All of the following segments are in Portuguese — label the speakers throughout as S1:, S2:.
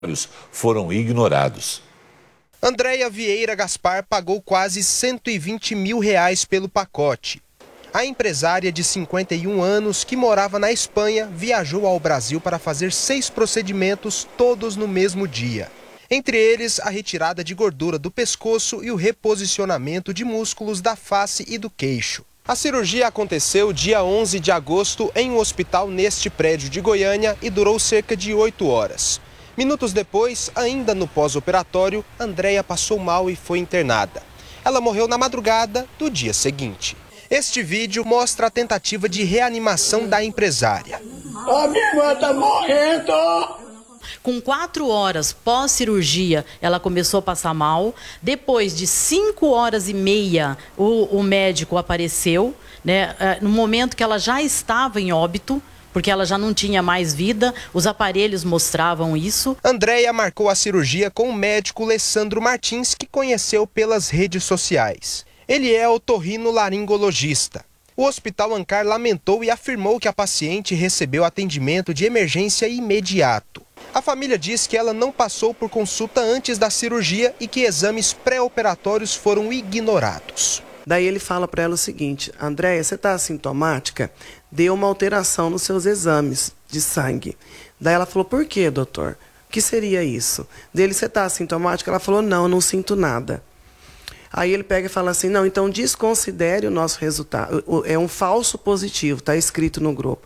S1: foram ignorados.
S2: Andréia Vieira Gaspar pagou quase R$120 mil pelo pacote. A empresária de 51 anos, que morava na Espanha, viajou ao Brasil para fazer 6 procedimentos, todos no mesmo dia. Entre eles, a retirada de gordura do pescoço e o reposicionamento de músculos da face e do queixo. A cirurgia aconteceu dia 11 de agosto em um hospital neste prédio de Goiânia e durou cerca de 8 horas. Minutos depois, ainda no pós-operatório, Andréia passou mal e foi internada. Ela morreu na madrugada do dia seguinte. Este vídeo mostra a tentativa de reanimação da empresária.
S3: A minha irmã está morrendo!
S4: Com 4 horas pós-cirurgia, ela começou a passar mal. Depois de 5 horas e meia, o médico apareceu, né, no momento que ela já estava em óbito, porque ela já não tinha mais vida, os aparelhos mostravam isso.
S2: Andréia marcou a cirurgia com o médico Alessandro Martins, que conheceu pelas redes sociais. Ele é otorrinolaringologista. O Hospital Ancar lamentou e afirmou que a paciente recebeu atendimento de emergência imediato. A família diz que ela não passou por consulta antes da cirurgia e que exames pré-operatórios foram ignorados.
S5: Daí ele fala para ela o seguinte: Andréia, você está assintomática? Deu uma alteração nos seus exames de sangue. Daí ela falou: por quê, doutor? O que seria isso? Dele, você está assintomática? Ela falou: não sinto nada. Aí ele pega e fala assim: não, então desconsidere o nosso resultado. É um falso positivo, está escrito no grupo.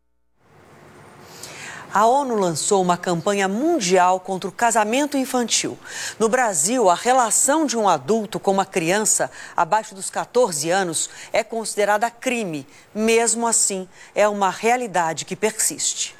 S6: A ONU lançou uma campanha mundial contra o casamento infantil. No Brasil, a relação de um adulto com uma criança abaixo dos 14 anos é considerada crime. Mesmo assim, é uma realidade que persiste.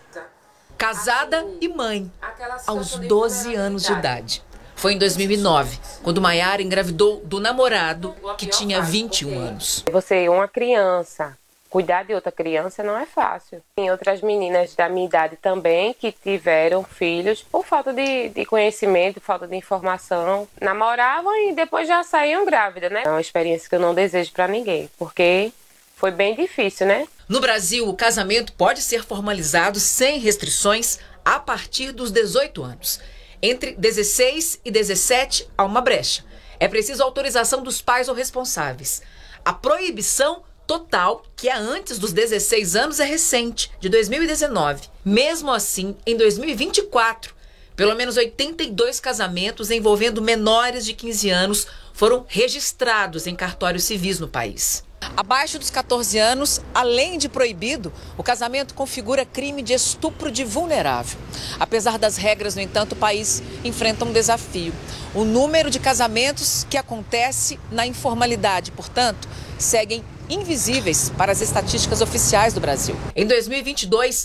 S7: Casada e mãe, aos 12 anos de idade. Foi em 2009, quando Maiara engravidou do namorado, que tinha 21 anos.
S8: Você é uma criança. Cuidar de outra criança não é fácil. Tem outras meninas da minha idade também que tiveram filhos por falta de conhecimento, falta de informação. Namoravam e depois já saíam grávidas, né? É uma experiência que eu não desejo para ninguém, porque foi bem difícil, né?
S7: No Brasil, o casamento pode ser formalizado sem restrições a partir dos 18 anos. Entre 16 e 17 há uma brecha. É preciso autorização dos pais ou responsáveis. A proibição total, que é antes dos 16 anos, é recente, de 2019. Mesmo assim, em 2024, pelo menos 82 casamentos envolvendo menores de 15 anos foram registrados em cartórios civis no país. Abaixo dos 14 anos, além de proibido, o casamento configura crime de estupro de vulnerável. Apesar das regras, no entanto, o país enfrenta um desafio. O número de casamentos que acontece na informalidade, portanto, seguem invisíveis para as estatísticas oficiais do Brasil. Em 2022,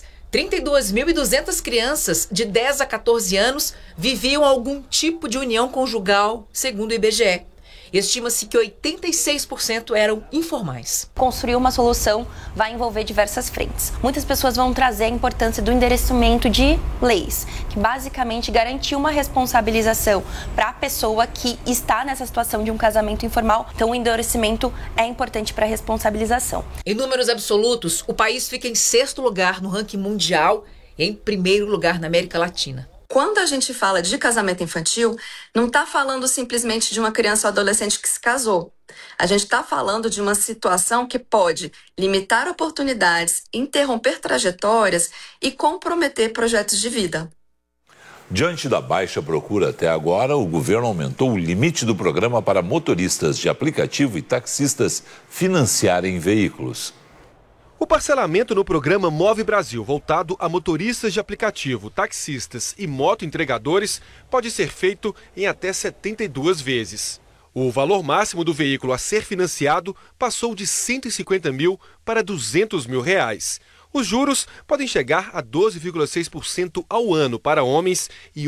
S7: 32.200 crianças de 10 a 14 anos viviam algum tipo de união conjugal, segundo o IBGE. Estima-se que 86% eram informais.
S9: Construir uma solução vai envolver diversas frentes. Muitas pessoas vão trazer a importância do endereçamento de leis, que basicamente garantiu uma responsabilização para a pessoa que está nessa situação de um casamento informal. Então, o endereçamento é importante para a responsabilização.
S7: Em números absolutos, o país fica em 6º lugar no ranking mundial e em 1º lugar na América Latina.
S10: Quando a gente fala de casamento infantil, não está falando simplesmente de uma criança ou adolescente que se casou. A gente está falando de uma situação que pode limitar oportunidades, interromper trajetórias e comprometer projetos de vida.
S1: Diante da baixa procura até agora, o governo aumentou o limite do programa para motoristas de aplicativo e taxistas financiarem veículos.
S11: O parcelamento no programa Move Brasil, voltado a motoristas de aplicativo, taxistas e motoentregadores, pode ser feito em até 72 vezes. O valor máximo do veículo a ser financiado passou de R$ 150 mil para R$ 200 mil. Os juros podem chegar a 12,6% ao ano para homens e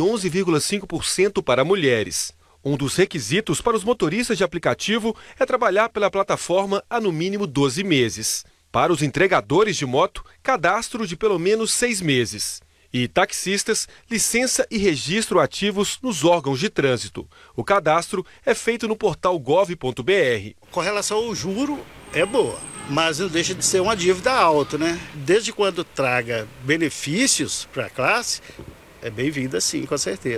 S11: 11,5% para mulheres. Um dos requisitos para os motoristas de aplicativo é trabalhar pela plataforma há no mínimo 12 meses. Para os entregadores de moto, cadastro de pelo menos 6 meses. E taxistas, licença e registro ativos nos órgãos de trânsito. O cadastro é feito no portal gov.br.
S12: Com relação ao juro, é boa, mas não deixa de ser uma dívida alta, né? Desde quando traga benefícios para a classe, É bem-vinda, sim, com certeza.